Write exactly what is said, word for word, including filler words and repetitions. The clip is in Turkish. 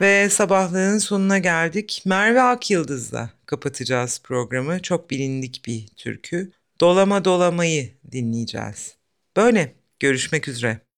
Ve sabahlığın sonuna geldik. Merve Akyıldız'la kapatacağız programı. Çok bilindik bir türkü. Dolama Dolamayı dinleyeceğiz. Böyle, görüşmek üzere.